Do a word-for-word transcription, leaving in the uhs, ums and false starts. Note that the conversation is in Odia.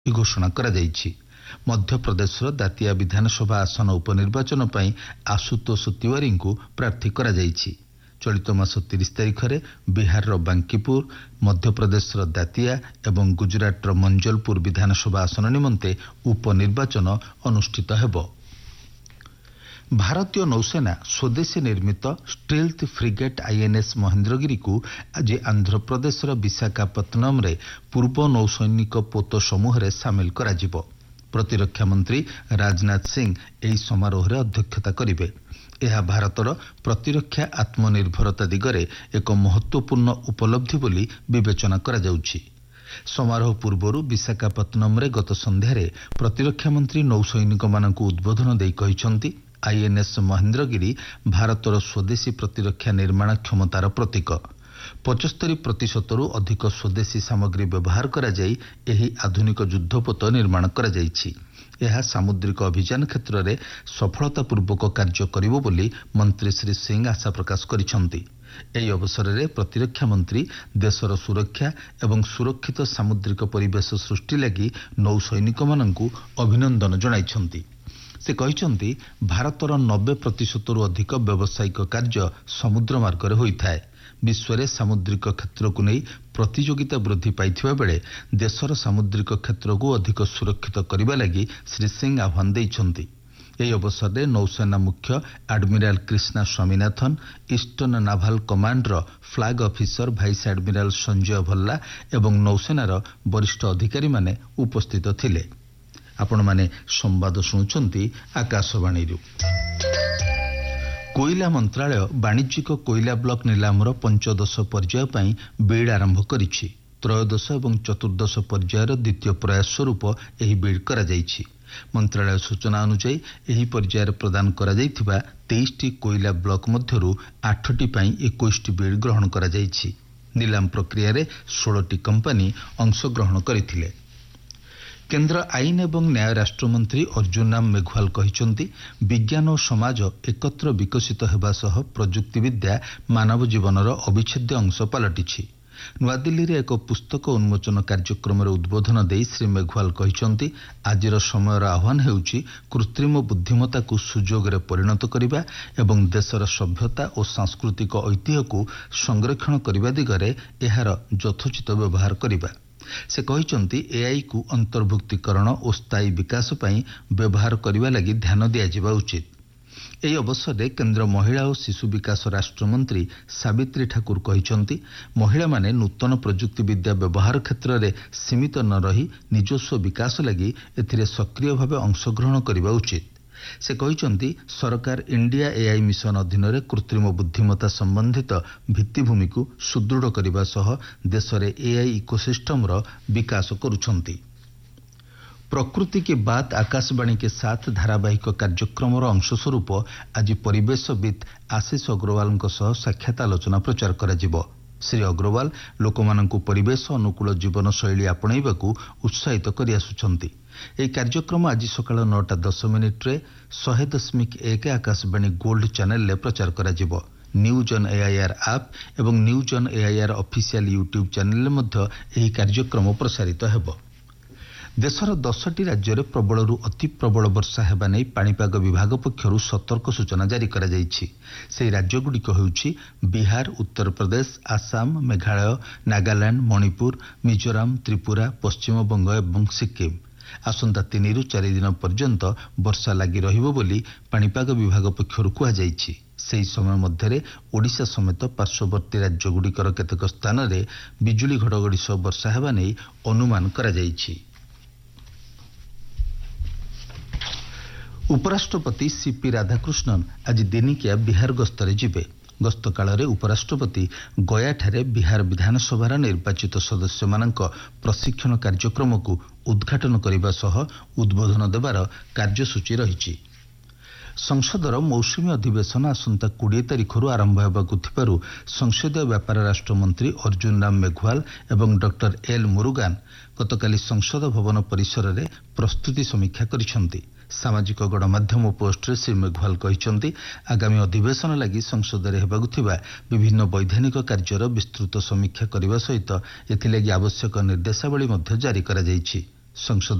ଘୋଷଣା କରାଯାଇଛି। ମଧ୍ୟପ୍ରଦେଶର ଦାତିଆ ବିଧାନସଭା ଆସନ ଉପନିର୍ବାଚନ ପାଇଁ ଆଶୁତୋଷ ତିୱାରୀଙ୍କୁ ପ୍ରାର୍ଥୀ କରାଯାଇଛି। ଚଳିତ ମାସ ତିରିଶ ତାରିଖରେ ବିହାରର ବାଙ୍କିପୁର, ମଧ୍ୟପ୍ରଦେଶର ଦାତିଆ ଏବଂ ଗୁଜରାଟର ମଞ୍ଜଲପୁର ବିଧାନସଭା ଆସନ ନିମନ୍ତେ ଉପନିର୍ବାଚନ ଅନୁଷ୍ଠିତ ହେବ। ଭାରତୀୟ ନୌସେନା ସ୍ୱଦେଶୀ ନିର୍ମିତ ଷ୍ଟିଲ୍ଥ ଫ୍ରିଗେଟ୍ ଆଇଏନ୍ଏସ୍ ମହେନ୍ଦ୍ରଗିରିକୁ ଆଜି ଆନ୍ଧ୍ରପ୍ରଦେଶର ବିଶାଖାପଟ୍ଟନମରେ ପୂର୍ବ ନୌସୈନିକ ପୋତ ସମୂହରେ ସାମିଲ କରାଯିବ। ପ୍ରତିରକ୍ଷା ମନ୍ତ୍ରୀ ରାଜନାଥ ସିଂ ଏହି ସମାରୋହରେ ଅଧ୍ୟକ୍ଷତା କରିବେ। ଏହା ଭାରତର ପ୍ରତିରକ୍ଷା ଆତ୍ମନିର୍ଭରତା ଦିଗରେ ଏକ ମହତ୍ୱପୂର୍ଣ୍ଣ ଉପଲବ୍ଧି ବୋଲି ବିବେଚନା କରାଯାଉଛି। ସମାରୋହ ପୂର୍ବରୁ ବିଶାଖାପଟ୍ଟନମରେ ଗତ ସନ୍ଧ୍ୟାରେ ପ୍ରତିରକ୍ଷା ମନ୍ତ୍ରୀ ନୌସୈନିକମାନଙ୍କୁ ଉଦ୍ବୋଧନ ଦେଇ କହିଛନ୍ତି, ଆଇଏନ୍ଏସ୍ ମହେନ୍ଦ୍ରଗିରି ଭାରତର ସ୍ୱଦେଶୀ ପ୍ରତିରକ୍ଷା ନିର୍ମାଣ କ୍ଷମତାର ପ୍ରତୀକ। ପଚସ୍ତରୀ ପ୍ରତିଶତରୁ ଅଧିକ ସ୍ୱଦେଶୀ ସାମଗ୍ରୀ ବ୍ୟବହାର କରାଯାଇ ଏହି ଆଧୁନିକ ଯୁଦ୍ଧପୋତ ନିର୍ମାଣ କରାଯାଇଛି। ଏହା ସାମୁଦ୍ରିକ ଅଭିଯାନ କ୍ଷେତ୍ରରେ ସଫଳତାପୂର୍ବକ କାର୍ଯ୍ୟ କରିବ ବୋଲି ମନ୍ତ୍ରୀ ଶ୍ରୀ ସିଂ ଆଶା ପ୍ରକାଶ କରିଛନ୍ତି। ଏହି ଅବସରରେ ପ୍ରତିରକ୍ଷା ମନ୍ତ୍ରୀ ଦେଶର ସୁରକ୍ଷା ଏବଂ ସୁରକ୍ଷିତ ସାମୁଦ୍ରିକ ପରିବେଶ ସୃଷ୍ଟି ଲାଗି ନୌସୈନିକମାନଙ୍କୁ ଅଭିନନ୍ଦନ ଜଣାଇଛନ୍ତି। ସେ କହିଛନ୍ତି, ଭାରତର ନବେ ପ୍ରତିଶତରୁ ଅଧିକ ବ୍ୟବସାୟିକ କାର୍ଯ୍ୟ ସମୁଦ୍ର ମାର୍ଗରେ ହୋଇଥାଏ। ବିଶ୍ୱରେ ସାମୁଦ୍ରିକ କ୍ଷେତ୍ରକୁ ନେଇ ପ୍ରତିଯୋଗିତା ବୃଦ୍ଧି ପାଇଥିବା ବେଳେ ଦେଶର ସାମୁଦ୍ରିକ କ୍ଷେତ୍ରକୁ ଅଧିକ ସୁରକ୍ଷିତ କରିବା ଲାଗି ଶ୍ରୀ ସିଂ ଆହ୍ୱାନ ଦେଇଛନ୍ତି। ଏହି ଅବସରରେ ନୌସେନା ମୁଖ୍ୟ admiral Krishna Swaminathan, eastern naval commander flag officer vice admiral Sanjay Bhalla ଏବଂ ନୌସେନାର ବରିଷ୍ଠ ଅଧିକାରୀମାନେ ଉପସ୍ଥିତ ଥିଲେ। ଆପଣମାନେ ସମ୍ବାଦ ଶୁଣୁଛନ୍ତି ଆକାଶବାଣୀରୁ। କୋଇଲା ମନ୍ତ୍ରାଳୟ ବାଣିଜ୍ୟିକ କୋଇଲା ବ୍ଲକ ନିଲାମର ପଞ୍ଚଦଶ ପର୍ଯ୍ୟାୟ ପାଇଁ ବିଡ୍ ଆରମ୍ଭ କରିଛି। ତ୍ରୟୋଦଶ ଏବଂ ଚତୁର୍ଦ୍ଦଶ ପର୍ଯ୍ୟାୟର ଦ୍ୱିତୀୟ ପ୍ରୟାସ ସ୍ୱରୂପ ଏହି ବିଡ୍ କରାଯାଇଛି। ମନ୍ତ୍ରାଳୟ ସୂଚନା ଅନୁଯାୟୀ ଏହି ପର୍ଯ୍ୟାୟରେ ପ୍ରଦାନ କରାଯାଇଥିବା ତେଇଶଟି କୋଇଲା ବ୍ଲକ ମଧ୍ୟରୁ ଆଠଟି ପାଇଁ ଏକୋଇଶଟି ବିଡ୍ ଗ୍ରହଣ କରାଯାଇଛି। ନିଲାମ ପ୍ରକ୍ରିୟାରେ ଷୋହଳଟି କମ୍ପାନୀ ଅଂଶଗ୍ରହଣ କରିଥିଲେ। କେନ୍ଦ୍ର ଆଇନ ଏବଂ ନ୍ୟାୟ ରାଷ୍ଟ୍ରମନ୍ତ୍ରୀ ଅର୍ଜୁନ ରାମ ମେଘୱାଲ କହିଛନ୍ତି, ବିଜ୍ଞାନ ଓ ସମାଜ ଏକତ୍ର ବିକଶିତ ହେବା ସହ ପ୍ରଯୁକ୍ତିବିଦ୍ୟା ମାନବ ଜୀବନର ଅବିଚ୍ଛେଦ୍ୟ ଅଂଶ ପାଲଟିଛି। ନୂଆଦିଲ୍ଲୀରେ ଏକ ପୁସ୍ତକ ଉନ୍ମୋଚନ କାର୍ଯ୍ୟକ୍ରମରେ ଉଦ୍ବୋଧନ ଦେଇ ଶ୍ରୀ ମେଘୱାଲ କହିଛନ୍ତି, ଆଜିର ସମୟର ଆହ୍ୱାନ ହେଉଛି କୃତ୍ରିମ ବୁଦ୍ଧିମତ୍ତାକୁ ସୁଯୋଗରେ ପରିଣତ କରିବା ଏବଂ ଦେଶର ସଭ୍ୟତା ଓ ସାଂସ୍କୃତିକ ଐତିହ୍ୟକୁ ସଂରକ୍ଷଣ କରିବା ଦିଗରେ ଏହାର ଯଥୋଚିତ ବ୍ୟବହାର କରିବା। ସେ କହିଛନ୍ତି, ଏଆଇକୁ ଅନ୍ତର୍ଭୁକ୍ତିକରଣ ଓ ସ୍ଥାୟୀ ବିକାଶ ପାଇଁ ବ୍ୟବହାର କରିବା ଲାଗି ଧ୍ୟାନ ଦିଆଯିବା ଉଚିତ। ଏହି ଅବସରରେ କେନ୍ଦ୍ର ମହିଳା ଓ ଶିଶୁ ବିକାଶ ରାଷ୍ଟ୍ରମନ୍ତ୍ରୀ ସାବିତ୍ରୀ ଠାକୁର କହିଛନ୍ତି, ମହିଳାମାନେ ନୂତନ ପ୍ରଯୁକ୍ତିବିଦ୍ୟା ବ୍ୟବହାର କ୍ଷେତ୍ରରେ ସୀମିତ ନ ରହି ନିଜସ୍ୱ ବିକାଶ ଲାଗି ଏଥିରେ ସକ୍ରିୟ ଭାବେ ଅଂଶଗ୍ରହଣ କରିବା ଉଚିତ। ସେ କହିଛନ୍ତି, ସରକାର ଇଣ୍ଡିଆ ଏଆଇ ମିଶନ ଅଧୀନରେ କୃତ୍ରିମ ବୁଦ୍ଧିମତ୍ତା ସମ୍ବନ୍ଧିତ ଭିତ୍ତିଭୂମିକୁ ସୁଦୃଢ଼ କରିବା ସହ ଦେଶରେ ଏଆଇ ଇକୋସିଷ୍ଟମର ବିକାଶ କରୁଛନ୍ତି। ପ୍ରକୃତି କି ବାତ ଆକାଶବାଣୀ କେ ସାଥ ଧାରାବାହିକ କାର୍ଯ୍ୟକ୍ରମର ଅଂଶସ୍ୱରୂପ ଆଜି ପରିବେଶବିତ୍ ଆଶିଷ ଅଗ୍ରୱାଲଙ୍କ ସହ ସାକ୍ଷାତ ଆଲୋଚନା ପ୍ରଚାର କରାଯିବ। ଶ୍ରୀ ଅଗ୍ରୱାଲ ଲୋକମାନଙ୍କୁ ପରିବେଶ ଅନୁକୂଳ ଜୀବନଶୈଳୀ ଆପଣେଇବାକୁ ଉତ୍ସାହିତ କରିଆସୁଛନ୍ତି। ଏହି କାର୍ଯ୍ୟକ୍ରମ ଆଜି ସକାଳ ନଅଟା ଦଶ ମିନିଟ୍ରେ ଶହେ ଦଶମିକ ଏକ ଆକାଶବାଣୀ ଗୋଲ୍ଡ ଚ୍ୟାନେଲରେ ପ୍ରଚାର କରାଯିବ। ନ୍ୟୁଜ୍ ଅନ୍ ଏଆଇଆର୍ ଆପ୍ ଏବଂ news on AIR official YouTube ଚ୍ୟାନେଲରେ ମଧ୍ୟ ଏହି କାର୍ଯ୍ୟକ୍ରମ ପ୍ରସାରିତ ହେବ। ଦେଶର ଦଶଟି ରାଜ୍ୟରେ ପ୍ରବଳରୁ ଅତି ପ୍ରବଳ ବର୍ଷା ହେବା ନେଇ ପାଣିପାଗ ବିଭାଗ ପକ୍ଷରୁ ସତର୍କ ସୂଚନା ଜାରି କରାଯାଇଛି। ସେହି ରାଜ୍ୟଗୁଡ଼ିକ ହେଉଛି ବିହାର, ଉତ୍ତରପ୍ରଦେଶ, ଆସାମ, ମେଘାଳୟ, ନାଗାଲାଣ୍ଡ, ମଣିପୁର, ମିଜୋରାମ, ତ୍ରିପୁରା, ପଶ୍ଚିମବଙ୍ଗ ଏବଂ ସିକିମ୍। ଆସନ୍ତା ତିନିରୁ ଚାରି ଦିନ ପର୍ଯ୍ୟନ୍ତ ବର୍ଷା ଲାଗି ରହିବ ବୋଲି ପାଣିପାଗ ବିଭାଗ ପକ୍ଷରୁ କୁହାଯାଇଛି। ସେହି ସମୟ ମଧ୍ୟରେ ଓଡ଼ିଶା ସମେତ ପାର୍ଶ୍ୱବର୍ତ୍ତୀ ରାଜ୍ୟଗୁଡ଼ିକର କେତେକ ସ୍ଥାନରେ ବିଜୁଳି ଘଡ଼ଘଡ଼ି ସହ ବର୍ଷା ହେବା ନେଇ ଅନୁମାନ କରାଯାଇଛି। ଉପରାଷ୍ଟ୍ରପତି ସିପି ରାଧାକୃଷ୍ଣନ୍ ଆଜି ଦିନିକିଆ ବିହାର ଗସ୍ତରେ ଯିବେ। ଗସ୍ତ କାଳରେ ଉପରାଷ୍ଟ୍ରପତି ଗୟାଠାରେ ବିହାର ବିଧାନସଭାର ନିର୍ବାଚିତ ସଦସ୍ୟମାନଙ୍କ ପ୍ରଶିକ୍ଷଣ କାର୍ଯ୍ୟକ୍ରମକୁ ଉଦ୍ଘାଟନ କରିବା ସହ ଉଦ୍ବୋଧନ ଦେବାର କାର୍ଯ୍ୟସୂଚୀ ରହିଛି। ସଂସଦର ମୌସୁମୀ ଅଧିବେଶନ ଆସନ୍ତା କୋଡ଼ିଏ ତାରିଖରୁ ଆରମ୍ଭ ହେବାକୁ ଥିବାରୁ ସଂସଦୀୟ ବ୍ୟାପାର ରାଷ୍ଟ୍ରମନ୍ତ୍ରୀ ଅର୍ଜୁନ ରାମ ମେଘୱାଲ ଏବଂ ଡକ୍ଟର ଏଲ୍ ମୁରୁଗାନ ଗତକାଲି ସଂସଦ ଭବନ ପରିସରରେ ପ୍ରସ୍ତୁତି ସମୀକ୍ଷା କରିଛନ୍ତି। ସାମାଜିକ ଗଣମାଧ୍ୟମ ପୋଷ୍ଟରେ ଶ୍ରୀ ମେଘୱାଲ କହିଛନ୍ତି, ଆଗାମୀ ଅଧିବେଶନ ଲାଗି ସଂସଦରେ ହେବାକୁ ଥିବା ବିଭିନ୍ନ ବୈଧାନିକ କାର୍ଯ୍ୟର ବିସ୍ତୃତ ସମୀକ୍ଷା କରିବା ସହିତ ଏଥିଲାଗି ଆବଶ୍ୟକ ନିର୍ଦ୍ଦେଶାବଳୀ ମଧ୍ୟ ଜାରି କରାଯାଇଛି। ସଂସଦ